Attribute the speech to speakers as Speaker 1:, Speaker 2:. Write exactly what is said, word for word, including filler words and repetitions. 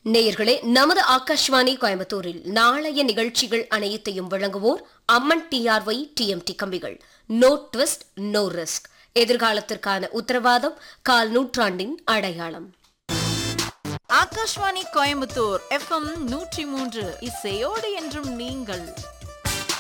Speaker 1: நேயர்களே, நமது ஆகாஷ்வாணி கோயம்புத்தூரில் நாளைய நிகழ்ச்சிகள் அனைத்தையும் வழங்குவோர் அம்மன் டிஆர்ஒய் டிஎம்டி கம்பிகள். நோ ட்விஸ்ட் நோ ரிஸ்க், எதிர்காலத்திற்கான உத்தரவாதம், கால் நூற்றாண்டின் அடையாளம்.
Speaker 2: ஆகாஷ்வாணி கோயம்புத்தூர் எஃப்எம் நூற்றி மூன்று, இசையோடு என்றும் நீங்கள்.